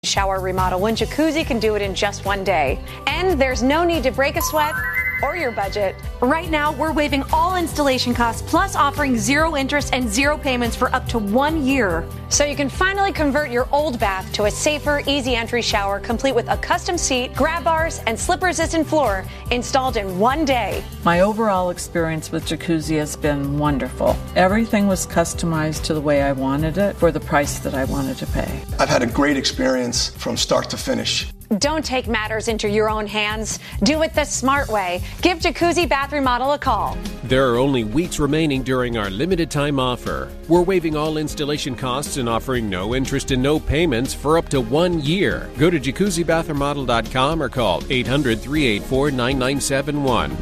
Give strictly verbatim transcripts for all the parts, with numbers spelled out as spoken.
Shower remodel when Jacuzzi can do it in just one day. And there's no need to break a sweat or your budget. Right now, we're waiving all installation costs, plus offering zero interest and zero payments for up to one year. So you can finally convert your old bath to a safer, easy entry shower, complete with a custom seat, grab bars, and slip-resistant floor installed in one day. My overall experience with Jacuzzi has been wonderful. Everything was customized to the way I wanted it for the price that I wanted to pay. I've had a great experience from start to finish. Don't take matters into your own hands. Do it the smart way. Give Jacuzzi Bath Remodel a call. There are only weeks remaining during our limited time offer. We're waiving all installation costs and offering no interest and no payments for up to one year. Go to jacuzzi bath remodel dot com or call eight hundred, three eight four, nine nine seven one.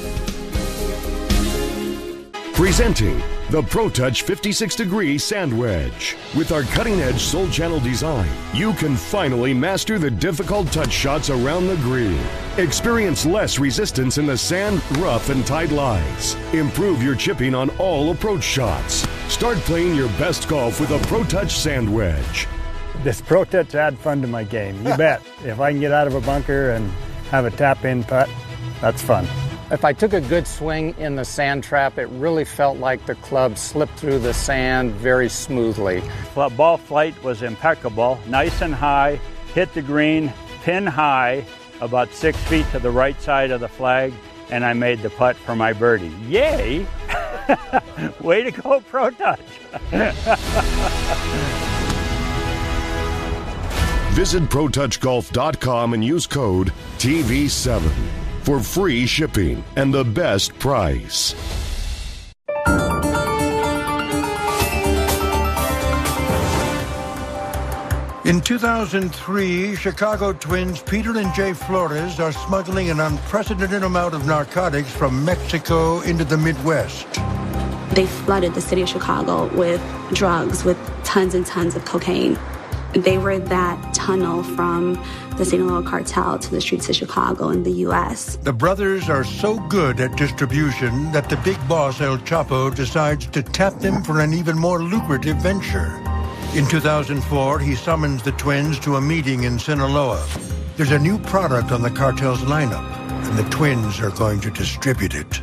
Presenting the ProTouch fifty-six degree Sand Wedge. With our cutting-edge Soul Channel design, you can finally master the difficult touch shots around the green. Experience less resistance in the sand, rough, and tight lies. Improve your chipping on all approach shots. Start playing your best golf with a ProTouch Sand Wedge. This ProTouch add fun to my game, you bet. If I can get out of a bunker and have a tap-in putt, that's fun. If I took a good swing in the sand trap, it really felt like the club slipped through the sand very smoothly. Well, ball flight was impeccable, nice and high, hit the green, pin high, about six feet to the right side of the flag, and I made the putt for my birdie. Yay! Way to go, ProTouch! Visit pro touch golf dot com and use code T V seven for free shipping and the best price. In two thousand three, Chicago twins Peter and Jay Flores are smuggling an unprecedented amount of narcotics from Mexico into the Midwest. They flooded the city of Chicago with drugs, with tons and tons of cocaine. They were that tunnel from the Sinaloa cartel to the streets of Chicago and the U S. The brothers are so good at distribution that the big boss, El Chapo, decides to tap them for an even more lucrative venture. In two thousand four, he summons the twins to a meeting in Sinaloa. There's a new product on the cartel's lineup, and the twins are going to distribute it.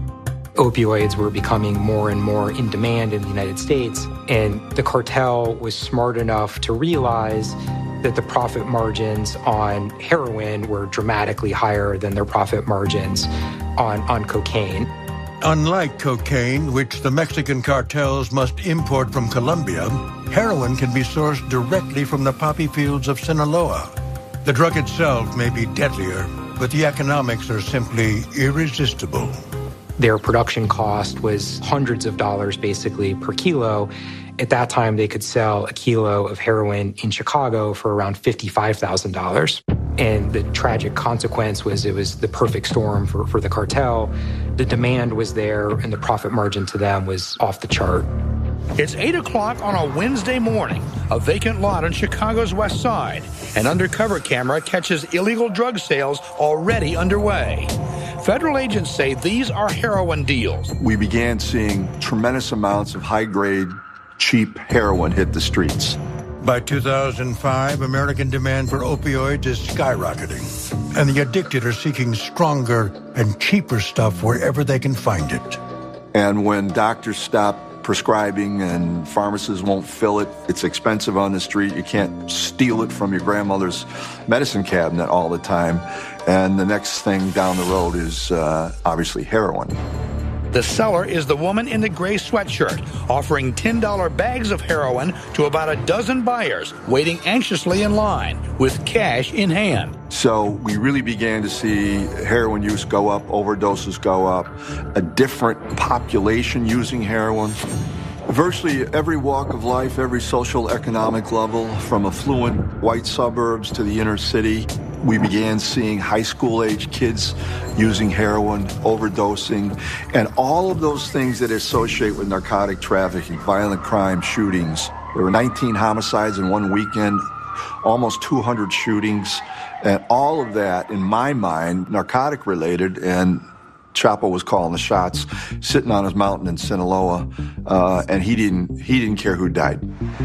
Opioids were becoming more and more in demand in the United States, and the cartel was smart enough to realize that the profit margins on heroin were dramatically higher than their profit margins on, on cocaine. Unlike cocaine, which the Mexican cartels must import from Colombia, heroin can be sourced directly from the poppy fields of Sinaloa. The drug itself may be deadlier, but the economics are simply irresistible. Their production cost was hundreds of dollars basically per kilo. At that time, they could sell a kilo of heroin in Chicago for around fifty-five thousand dollars. And the tragic consequence was it was the perfect storm for, for the cartel. The demand was there, and the profit margin to them was off the chart. It's eight o'clock on a Wednesday morning, a vacant lot on Chicago's west side. An undercover camera catches illegal drug sales already underway. Federal agents say these are heroin deals. We began seeing tremendous amounts of high-grade, cheap heroin hit the streets. By two thousand five, American demand for opioids is skyrocketing, and the addicted are seeking stronger and cheaper stuff wherever they can find it. And when doctors stop prescribing and pharmacists won't fill it, it's expensive on the street. You can't steal it from your grandmother's medicine cabinet all the time. And the next thing down the road is uh, obviously heroin. The seller is the woman in the gray sweatshirt, offering ten dollar bags of heroin to about a dozen buyers, waiting anxiously in line with cash in hand. So we really began to see heroin use go up, overdoses go up, a different population using heroin. Virtually every walk of life, every social economic level, from affluent white suburbs to the inner city, we began seeing high school-age kids using heroin, overdosing, and all of those things that associate with narcotic trafficking, violent crime, shootings. There were nineteen homicides in one weekend, almost two hundred shootings, and all of that, in my mind, narcotic-related, and Chapo was calling the shots, sitting on his mountain in Sinaloa, uh, and he didn't he didn't care who died.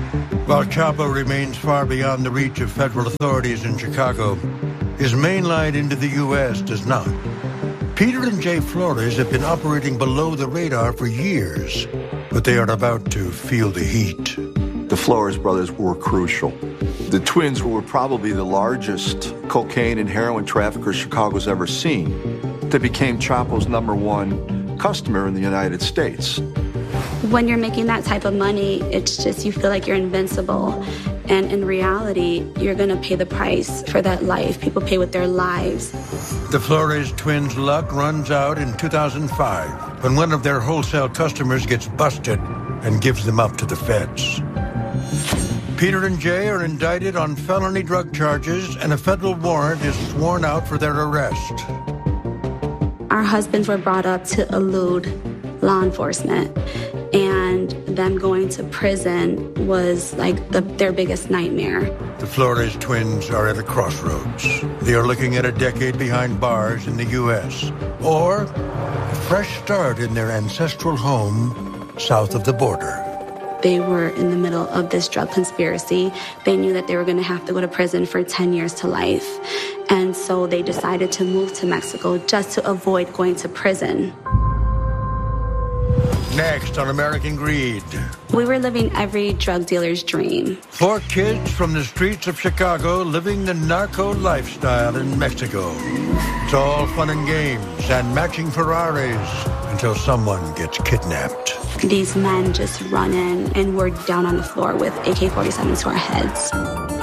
While Chapo remains far beyond the reach of federal authorities in Chicago, his main line into the U S does not. Peter and Jay Flores have been operating below the radar for years, but they are about to feel the heat. The Flores brothers were crucial. The twins were probably the largest cocaine and heroin traffickers Chicago's ever seen. They became Chapo's number one customer in the United States. When you're making that type of money, it's just you feel like you're invincible. And in reality, you're going to pay the price for that life. People pay with their lives. The Flores twins' luck runs out in two thousand five when one of their wholesale customers gets busted and gives them up to the feds. Peter and Jay are indicted on felony drug charges, and a federal warrant is sworn out for their arrest. Our husbands were brought up to elude law enforcement, and them going to prison was like the, their biggest nightmare. The Flores twins are at a crossroads. They are looking at a decade behind bars in the U S, or a fresh start in their ancestral home south of the border. They were in the middle of this drug conspiracy. They knew that they were going to have to go to prison for ten years to life. And so they decided to move to Mexico just to avoid going to prison. Next on American Greed. We were living every drug dealer's dream. Four kids from the streets of Chicago living the narco lifestyle in Mexico. It's all fun and games and matching Ferraris until someone gets kidnapped. These men just run in and we're down on the floor with A K forty-sevens to our heads.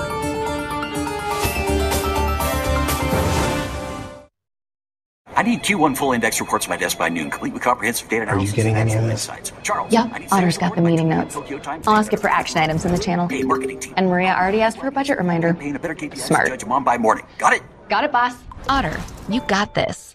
I need Q one full index reports to my desk by noon, complete with comprehensive data analysis. Are you getting any of this? Charles, Yeah, Otter's got the meeting notes. I'll ask it for action items in the channel. Hey, marketing team. And Maria already asked for a budget reminder. Smart. Judge them on by morning. Got it? Got it, boss. Otter, you got this.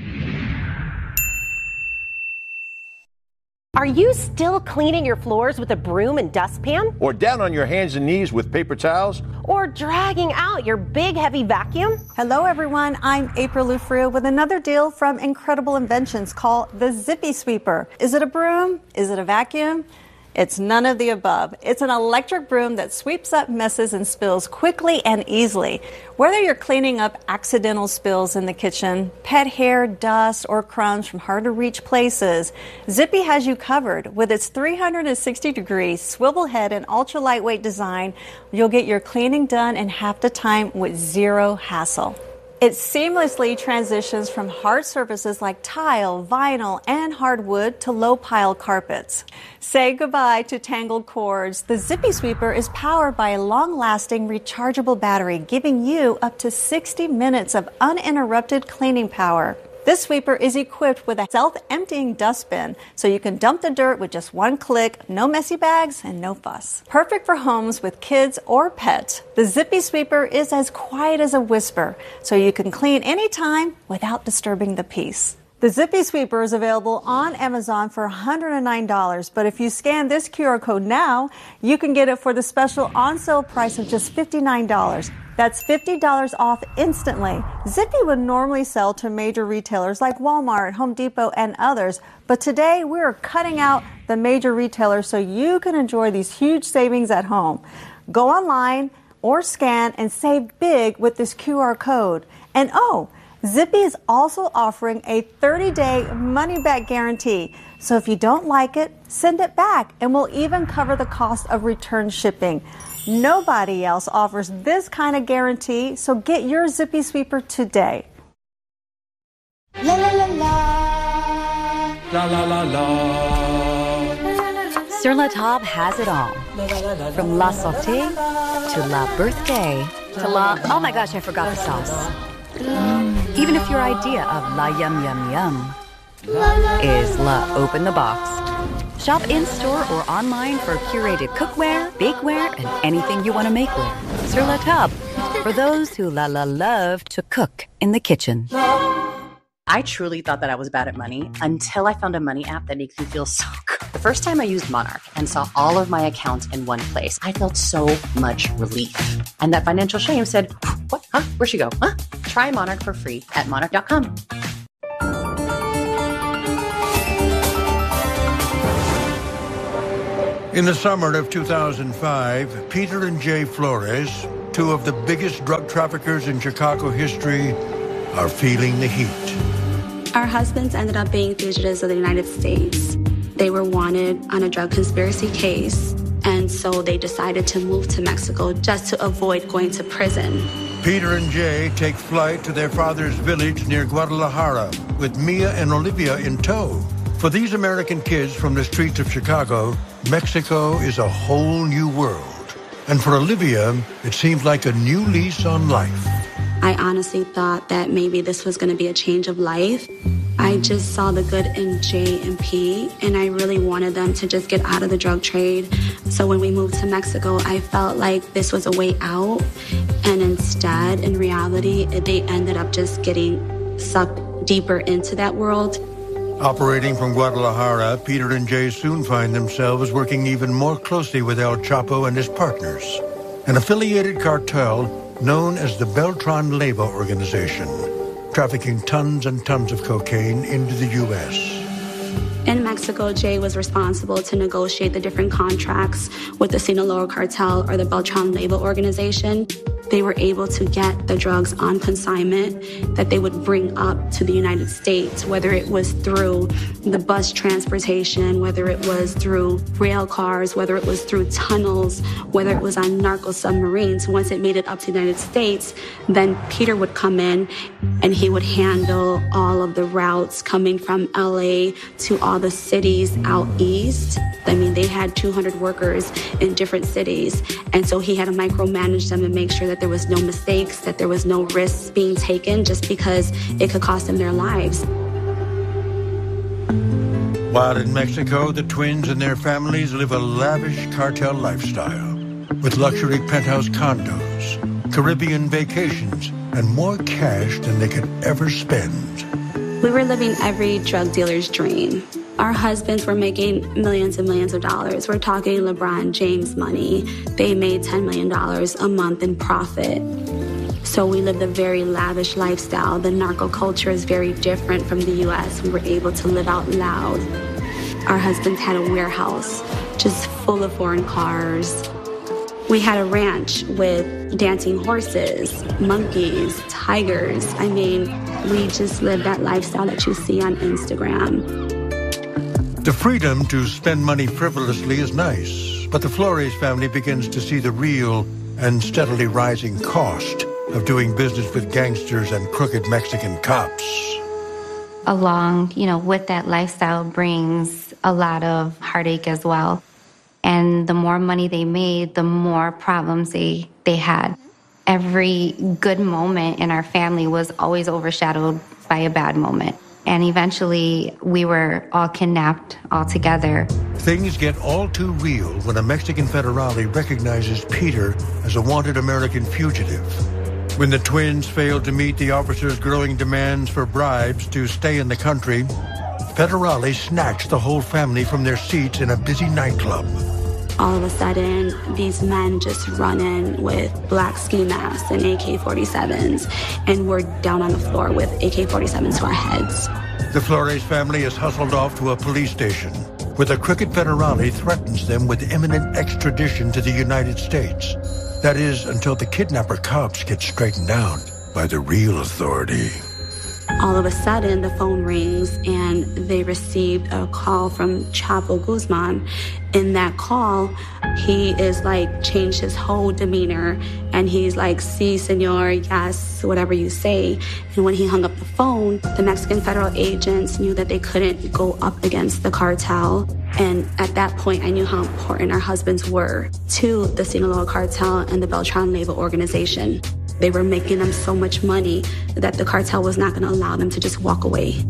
Are you still cleaning your floors with a broom and dustpan? Or down on your hands and knees with paper towels? Or dragging out your big, heavy vacuum? Hello, everyone. I'm April Lufrio with another deal from Incredible Inventions called the Zippy Sweeper. Is it a broom? Is it a vacuum? It's none of the above. It's an electric broom that sweeps up messes and spills quickly and easily. Whether you're cleaning up accidental spills in the kitchen, pet hair, dust, or crumbs from hard-to-reach places, Zippy has you covered. With its three hundred sixty degree swivel head and ultra-lightweight design, you'll get your cleaning done in half the time with zero hassle. It seamlessly transitions from hard surfaces like tile, vinyl, and hardwood to low-pile carpets. Say goodbye to tangled cords. The Zippy Sweeper is powered by a long-lasting rechargeable battery, giving you up to sixty minutes of uninterrupted cleaning power. This sweeper is equipped with a self-emptying dustbin, so you can dump the dirt with just one click, no messy bags, and no fuss. Perfect for homes with kids or pets, the Zippy Sweeper is as quiet as a whisper, so you can clean anytime without disturbing the peace. The Zippy Sweeper is available on Amazon for one hundred nine dollars, but if you scan this Q R code now, you can get it for the special on-sale price of just fifty-nine dollars. That's fifty dollars off instantly. Zippy would normally sell to major retailers like Walmart, Home Depot, and others, but today we're cutting out the major retailers so you can enjoy these huge savings at home. Go online or scan and save big with this Q R code. And oh, Zippy is also offering a thirty day money-back guarantee. So if you don't like it, send it back, and we'll even cover the cost of return shipping. Nobody else offers this kind of guarantee, so get your Zippy Sweeper today. La la la la. La la la la. Sur La Table has it all. From La Sauté to La Birthday to La... Oh my gosh, I forgot the sauce. Mm. Even if your idea of La Yum Yum Yum is La Open the Box. Shop in-store or online for curated cookware, bakeware, and anything you want to make with. Sur La Table, for those who la la love to cook in the kitchen. I truly thought that I was bad at money until I found a money app that makes me feel so good. The first time I used Monarch and saw all of my accounts in one place, I felt so much relief. And that financial shame said, what? Huh? Where'd she go? Huh? Try Monarch for free at monarch dot com. In the summer of two thousand five, Peter and Jay Flores, two of the biggest drug traffickers in Chicago history, are feeling the heat. Our husbands ended up being fugitives of the United States. They were wanted on a drug conspiracy case, and so they decided to move to Mexico just to avoid going to prison. Peter and Jay take flight to their father's village near Guadalajara with Mia and Olivia in tow. For these American kids from the streets of Chicago, Mexico is a whole new world. And for Olivia, it seems like a new lease on life. I honestly thought that maybe this was going to be a change of life. I just saw the good in Jay and P, and I really wanted them to just get out of the drug trade. So when we moved to Mexico, I felt like this was a way out. And instead, in reality, they ended up just getting sucked deeper into that world. Operating from Guadalajara, Peter and Jay soon find themselves working even more closely with El Chapo and his partners, an affiliated cartel known as the Beltran Leyva organization, trafficking tons and tons of cocaine into the U S. In Mexico, Jay was responsible to negotiate the different contracts with the Sinaloa cartel or the Beltran Leyva organization. They were able to get the drugs on consignment that they would bring up to the United States, whether it was through the bus transportation, whether it was through rail cars, whether it was through tunnels, whether it was on narco submarines. Once it made it up to the United States, then Peter would come in and he would handle all of the routes coming from L A to all the cities out east. I mean, they had two hundred workers in different cities, and so he had to micromanage them and make sure that there was no mistakes, that there was no risks being taken just because it could cost them their lives. While in Mexico, the twins and their families live a lavish cartel lifestyle with luxury penthouse condos, Caribbean vacations, and more cash than they could ever spend. We were living every drug dealer's dream. Our husbands were making millions and millions of dollars. We're talking LeBron James money. They made ten million dollars a month in profit. So we lived a very lavish lifestyle. The narco culture is very different from the U S. We were able to live out loud. Our husbands had a warehouse just full of foreign cars. We had a ranch with dancing horses, monkeys, tigers. I mean, we just lived that lifestyle that you see on Instagram. The freedom to spend money frivolously is nice, but the Flores family begins to see the real and steadily rising cost of doing business with gangsters and crooked Mexican cops. Along, you know, with that lifestyle brings a lot of heartache as well. And the more money they made, the more problems they, they had. Every good moment in our family was always overshadowed by a bad moment. And eventually, we were all kidnapped all together. Things get all too real when a Mexican federale recognizes Peter as a wanted American fugitive. When the twins failed to meet the officer's growing demands for bribes to stay in the country, federales snatched the whole family from their seats in a busy nightclub. All of a sudden, these men just run in with black ski masks and A K forty-sevens, and we're down on the floor with A K forty-sevens to our heads. The Flores family is hustled off to a police station, where the crooked federale threatens them with imminent extradition to the United States. That is, until the kidnapper cops get straightened out by the real authority. All of a sudden, the phone rings, and they received a call from Chapo Guzman. In that call, he is like, changed his whole demeanor, and he's like, si, senor, yes, whatever you say. And when he hung up the phone, the Mexican federal agents knew that they couldn't go up against the cartel. And at that point, I knew how important our husbands were to the Sinaloa cartel and the Beltran Leyva organization. They were making them so much money that the cartel was not going to allow them to just walk away.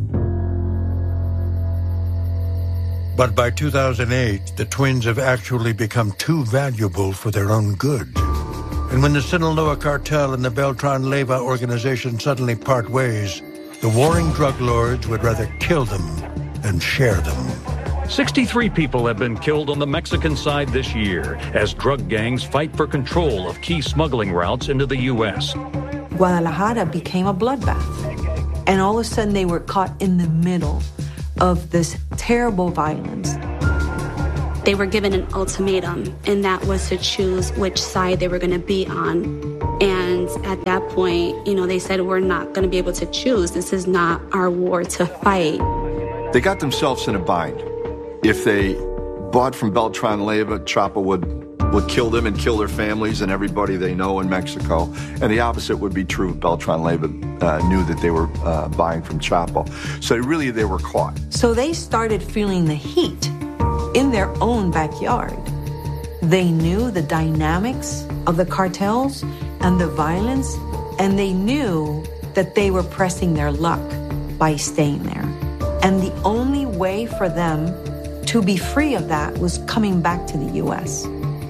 But by two thousand eight, the twins have actually become too valuable for their own good. And when the Sinaloa cartel and the Beltran Leyva organization suddenly part ways, the warring drug lords would rather kill them than share them. sixty-three people have been killed on the Mexican side this year as drug gangs fight for control of key smuggling routes into the U S. Guadalajara became a bloodbath, and all of a sudden they were caught in the middle of this terrible violence. They were given an ultimatum, and that was to choose which side they were going to be on. And at that point, you know, they said, we're not going to be able to choose. This is not our war to fight. They got themselves in a bind. If they bought from Beltran Leyva, Chapo would, would kill them and kill their families and everybody they know in Mexico. And the opposite would be true if Beltran Leyva uh, knew that they were uh, buying from Chapo. So really, they were caught. So they started feeling the heat in their own backyard. They knew the dynamics of the cartels and the violence, and they knew that they were pressing their luck by staying there. And the only way for them to be free of that was coming back to the U S.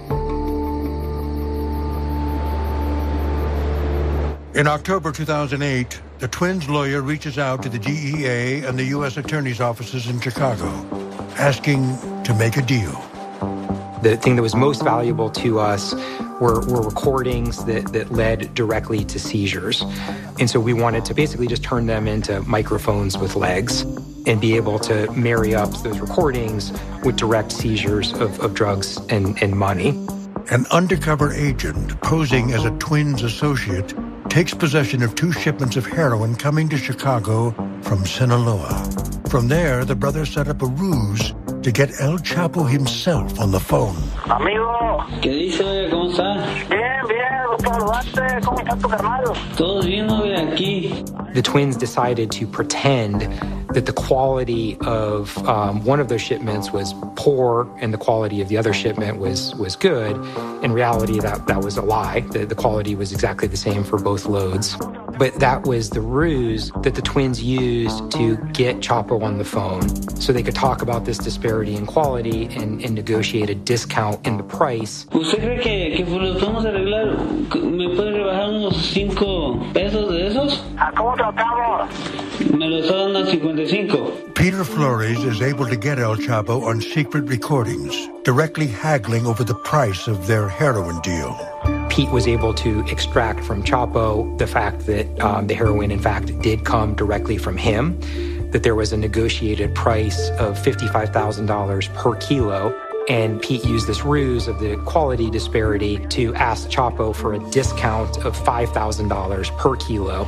In October two thousand eight, the twins' lawyer reaches out to the D E A and the U S Attorney's offices in Chicago, asking to make a deal. The thing that was most valuable to us were, were recordings that, that led directly to seizures. And so we wanted to basically just turn them into microphones with legs and be able to marry up those recordings with direct seizures of, of drugs and, and money. An undercover agent posing as a twins associate takes possession of two shipments of heroin coming to Chicago from Sinaloa. From there, the brothers set up a ruse to get El Chapo himself on the phone. Amigo. ¿Qué dice, oye? ¿Cómo está? Bien, bien, doctor Duarte. ¿Cómo están tus hermanos? Todos bien, oye, aquí. The twins decided to pretend that the quality of um, one of those shipments was poor and the quality of the other shipment was was good. In reality, that, that was a lie. The, the quality was exactly the same for both loads. But that was the ruse that the twins used to get Chapo on the phone so they could talk about this disparity in quality and, and negotiate a discount in the price. ¿Usted cree que, que lo podemos arreglar? ¿Me puede rebajar unos cinco pesos de esos? ¿A cómo tratamos? Me lo está dando a cincuenta y cinco. Peter Flores is able to get El Chapo on secret recordings, directly haggling over the price of their heroin deal. Pete was able to extract from Chapo the fact that um, the heroin, in fact, did come directly from him, that there was a negotiated price of fifty-five thousand dollars per kilo. And Pete used this ruse of the quality disparity to ask Chapo for a discount of five thousand dollars per kilo.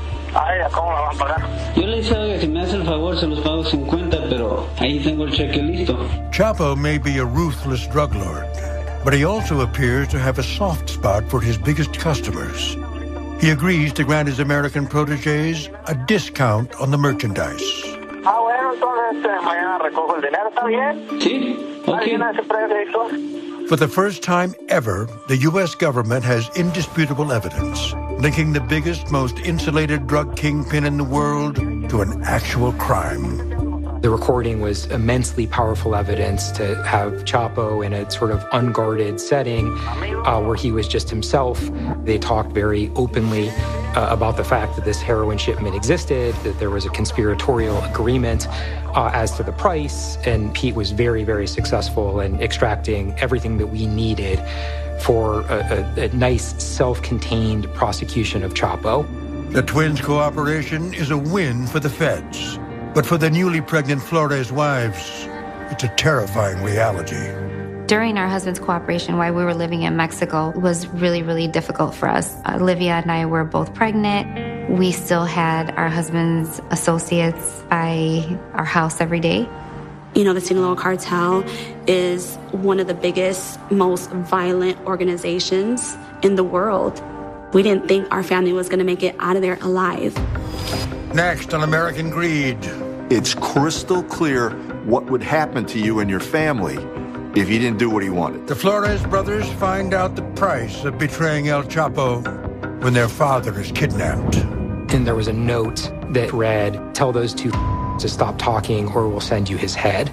Yo le hice que si me hace el favor se los pago cincuenta, pero ahí tengo el cheque listo. Chapo may be a ruthless drug lord, but he also appears to have a soft spot for his biggest customers. He agrees to grant his American protégés a discount on the merchandise. Ah, bueno, entonces mañana recojo el dinero, ¿está bien? Sí, okay. For the first time ever, the U S government has indisputable evidence linking the biggest, most insulated drug kingpin in the world to an actual crime. The recording was immensely powerful evidence to have Chapo in a sort of unguarded setting uh, where he was just himself. They talked very openly uh, about the fact that this heroin shipment existed, that there was a conspiratorial agreement uh, as to the price, and Pete was very, very successful in extracting everything that we needed for a, a, a nice, self-contained prosecution of Chapo. The twins' cooperation is a win for the feds. But for the newly pregnant Flores wives, it's a terrifying reality. During our husband's cooperation while we were living in Mexico was really, really difficult for us. Olivia and I were both pregnant. We still had our husband's associates by our house every day. You know, the Sinaloa Cartel is one of the biggest, most violent organizations in the world. We didn't think our family was going to make it out of there alive. Next on American Greed. It's crystal clear what would happen to you and your family if you didn't do what he wanted. The Flores brothers find out the price of betraying El Chapo when their father is kidnapped. And there was a note that read, "Tell those two to stop talking or we'll send you his head."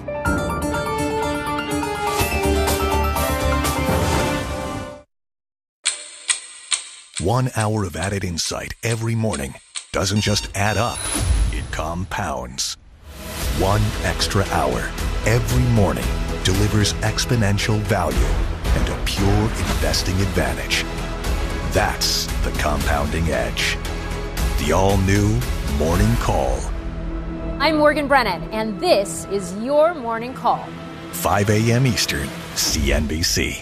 One hour of added insight every morning doesn't just add up, it compounds. One extra hour every morning delivers exponential value and a pure investing advantage. That's the compounding edge. The all-new Morning Call. I'm Morgan Brennan, and this is your Morning Call. five a.m. Eastern, C N B C.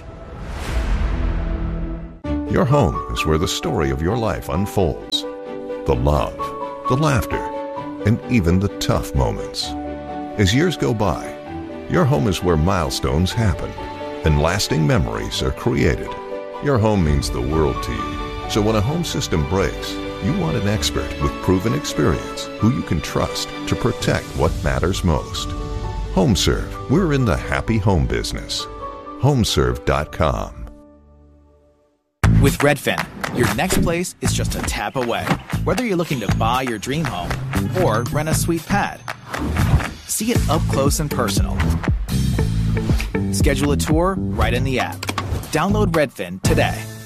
Your home is where the story of your life unfolds. The love, the laughter, and even the tough moments. As years go by, your home is where milestones happen and lasting memories are created. Your home means the world to you. So when a home system breaks, you want an expert with proven experience who you can trust to protect what matters most. HomeServe, we're in the happy home business. homeserve dot com. With Redfin, your next place is just a tap away. Whether you're looking to buy your dream home or rent a sweet pad, see it up close and personal. Schedule a tour right in the app. Download Redfin today.